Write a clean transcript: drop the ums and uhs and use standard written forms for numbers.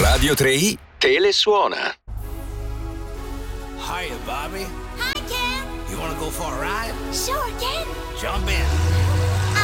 Radio 3i Telesuona. Hiya, Bobby. Hi, Ken. You wanna go for a ride? Sure, Ken. Jump in.